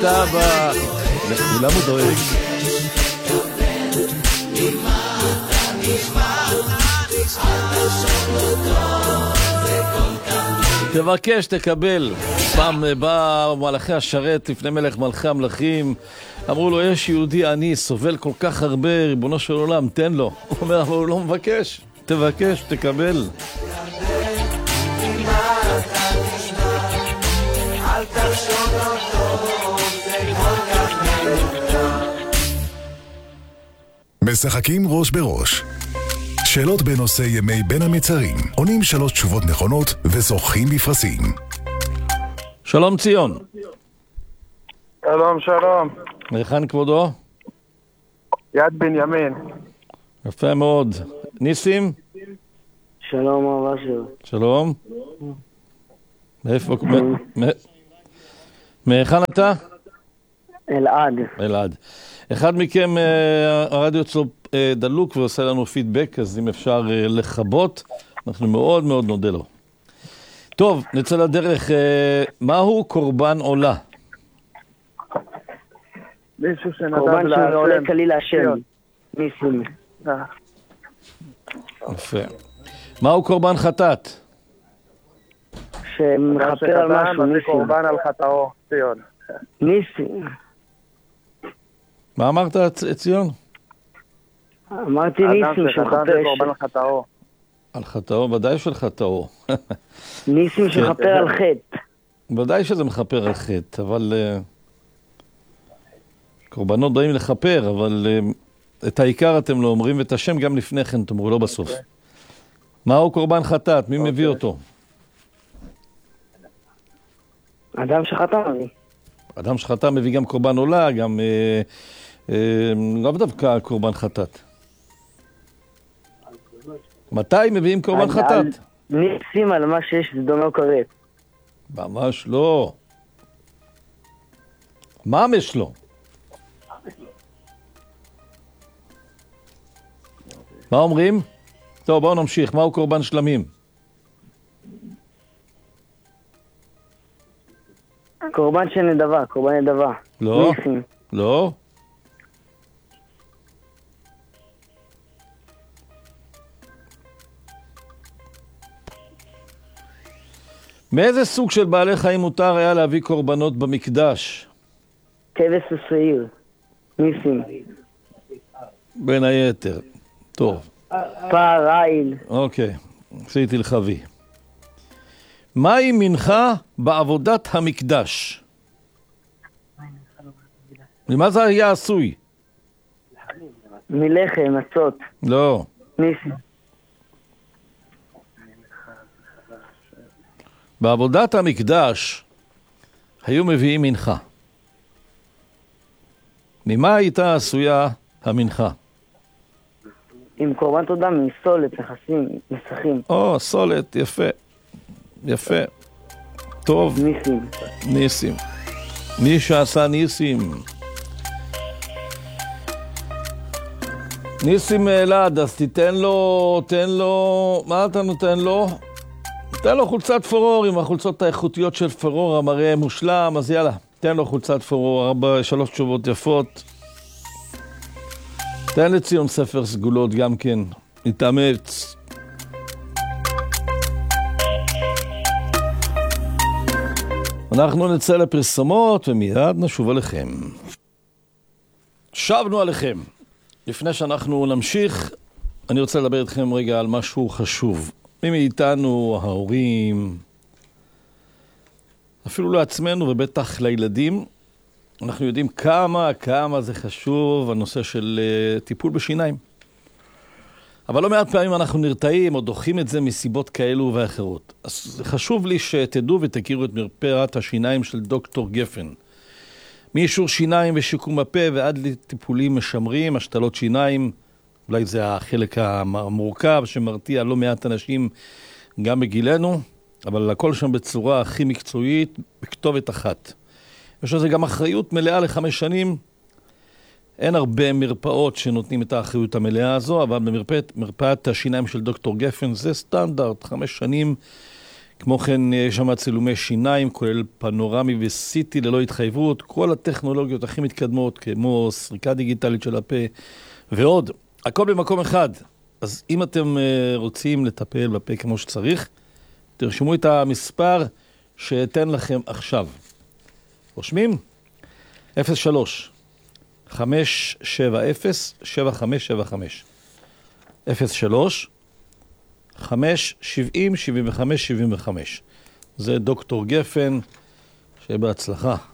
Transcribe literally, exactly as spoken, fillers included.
טבע, לכולם הוא דואג. תבקש, תקבל. פעם בא מלאכי השרת לפני מלך מלכי המלכים, אמרו לו, יש יהודי עני, סובל כל כך הרבה, ריבונו של עולם, תן לו. הוא אומר, אבל הוא לא מבקש. תבקש, תקבל. משחקים ראש בראש. שאלות בנושא ימי בין המצרים. עונים שלוש תשובות נכונות וזוכים בפרסים. שלום ציון. שלום, שלום. היכן כבודו? יד בנימין. יפה מאוד. ניסים? שלום רב אשר. שלום. מאיפה? מהיכן אתה? אלעד. אלעד. אחד מכם, הרדיו אצלו דלוק ועושה לנו פידבק, אז אם אפשר לחבות, אנחנו מאוד מאוד נודה לו. טוב, נצא לדרך. מהו קורבן עולה? מישהו שנדב קורבן שעולה להשם. כליל להשם. ניסים. יפה. מהו קורבן חטאת? שמחפר על משהו. ניסים. ניסים. קורבן על חטאו, ציון. ניסים. מה אמרת, ציון? אמרתי אדם ניסים שחטא שמחפר. זה קורבן על חטאו. על חטאו, ודאי של חטאו. ניסים שמחפר על חטא. ודאי שזה מחפר על חטא, אבל uh, קורבנות באים לחפר, אבל uh, את העיקר אתם לא אומרים, ואת השם גם לפני כן תאמרו, לא בסוף. Okay. מהו קורבן חטאת? מי okay. מביא אותו? אדם שחטא לי. אדם שחטא מביא גם קורבן עולה, גם uh, uh, לא דווקא קורבן חטאת. מתי מביאים קורבן חטאת? ניסים על מה שיש זה דומה או כרת. ממש לא. ממש לא. מה אומרים? טוב, בואו נמשיך. מהו קורבן שלמים? קורבן של נדבה, קורבן נדבה. לא. ניסים. לא. מאיזה סוג של בעלי חיים מותר היה להביא קורבנות במקדש? כבש ושעיר. ניסים. בין היתר. טוב. פער, עיל. אוקיי, עשיתי לך וי. מהי מנחה בעבודת המקדש? ממה זה היה עשוי? מלחם, מצות. לא. ניסים. בעבודת המקדש היו מביאים מנחה. ממה הייתה עשויה המנחה? עם קורבן תודה מסולת, נכסים, מסכים. או, סולת, יפה. יפה. טוב. ניסים. ניסים. מי שעשה ניסים. ניסים אלעד, אז תיתן לו, תן לו, מה אתה נותן לו? תן לו חולצת פורור עם החולצות האיכותיות של פורור, המראה מושלם, אז יאללה, תן לו חולצת פורור, ארבע, שלוש תשובות יפות. תן לציון ספר סגולות גם כן, נתאמץ. אנחנו נצא לפרסומות ומיד נשוב עליכם. שבנו עליכם. לפני שאנחנו נמשיך, אני רוצה לדבר איתכם רגע על משהו חשוב. מי מאיתנו, ההורים, אפילו לעצמנו ובטח לילדים, אנחנו יודעים כמה, כמה זה חשוב הנושא של uh, טיפול בשיניים. אבל לא מעט פעמים אנחנו נרתעים או דוחים את זה מסיבות כאלו ואחרות. אז חשוב לי שתדעו ותכירו את מרפאת השיניים של דוקטור גפן. מאישור שיניים ושיקום הפה ועד לטיפולים משמרים, השתלות שיניים, אולי זה החלק המורכב שמרתיע לא מעט אנשים גם בגילנו, אבל הכל שם בצורה הכי מקצועית, בכתובת אחת. יש לזה גם אחריות מלאה לחמש שנים. אין הרבה מרפאות שנותנים את האחריות המלאה הזו, אבל במרפאת מרפאת השיניים של דוקטור גפן זה סטנדרט, חמש שנים כמו כן, יש שם צילומי שיניים, כולל פנורמי וסיטי ללא התחייבות, כל הטכנולוגיות הכי מתקדמות, כמו סריקה דיגיטלית של הפה ועוד. הכל במקום אחד. אז אם אתם רוצים לטפל בפה כמו שצריך, תרשמו את המספר שאתן לכם עכשיו. רושמים? אפס שלוש חמש שבע אפס שבע חמש שבע חמש אפס שלוש חמש שבעים שבעים וחמש שבעים וחמש. זה דוקטור גפן, שבהצלחה.